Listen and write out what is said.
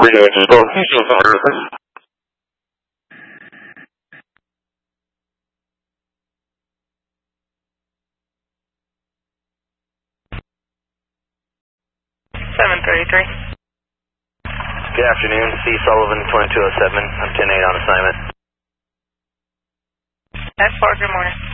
733. Good afternoon, C. Sullivan, 2207. I'm 10-8 on assignment. That's far, good morning.